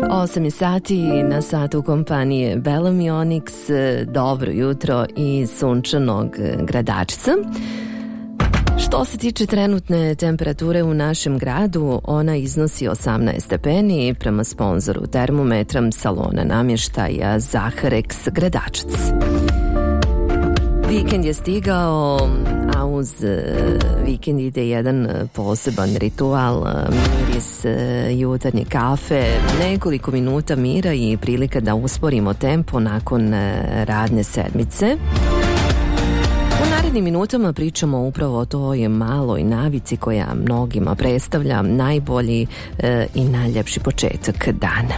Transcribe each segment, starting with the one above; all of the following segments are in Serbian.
8 je sati na satu kompanije Bellamy Onyx. Dobro jutro iz sunčanog Gradačca. Što se tiče trenutne temperature u našem gradu, ona iznosi 18 stepeni prema sponzoru termometra salona namještaja Zaharex Gradačac. Vikend je stigao, a uz vikend ide jedan poseban ritual, miris jutarnje kafe, nekoliko minuta mira i prilika da usporimo tempo nakon radne sedmice. U narednim minutama pričamo upravo o toj maloj navici koja mnogima predstavlja najbolji i najljepši početak dana.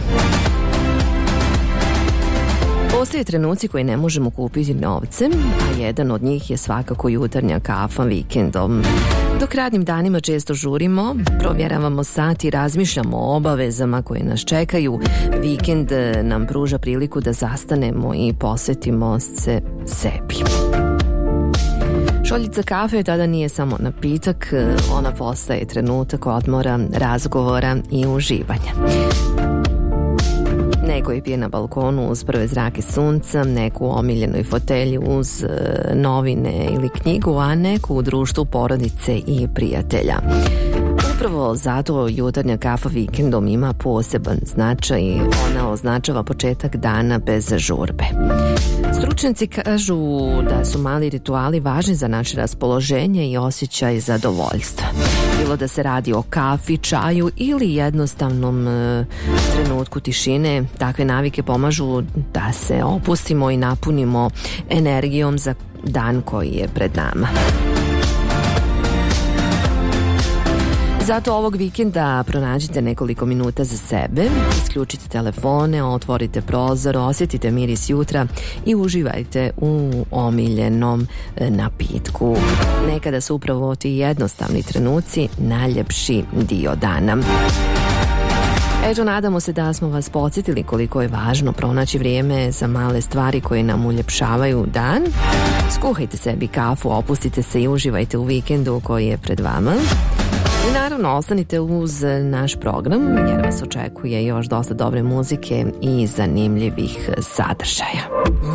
Postoje trenuci koji ne možemo kupiti novcem, a jedan od njih je svakako jutarnja kafa vikendom. Dok radnim danima često žurimo, provjeravamo sat i razmišljamo o obavezama koje nas čekaju, vikend nam pruža priliku da zastanemo i posvetimo se sebi. Šoljica kafe tada nije samo napitak, ona postaje trenutak odmora, razgovora i uživanja. Neko je pije na balkonu uz prve zrake sunca, neku u omiljenoj fotelji uz novine ili knjigu, a neku u društvu porodice i prijatelja. Upravo zato jutarnja kafa vikendom ima poseban značaj. Ona označava početak dana bez žurbe. Stručnjaci kažu da su mali rituali važni za naše raspoloženje i osjećaj zadovoljstva. Bilo da se radi o kafi, čaju ili jednostavnom trenutku tišine, takve navike pomažu da se opustimo i napunimo energijom za dan koji je pred nama. Zato ovog vikenda pronađite nekoliko minuta za sebe, isključite telefone, otvorite prozor, osjetite miris jutra i uživajte u omiljenom napitku. Nekada su upravo ti jednostavni trenuci najljepši dio dana. Eto, nadamo se da smo vas podsjetili koliko je važno pronaći vrijeme za male stvari koje nam uljepšavaju dan. Skuhajte sebi kafu, opustite se i uživajte u vikendu koji je pred vama. I naravno ostanite uz naš program jer vas očekuje još dosta dobre muzike i zanimljivih sadržaja.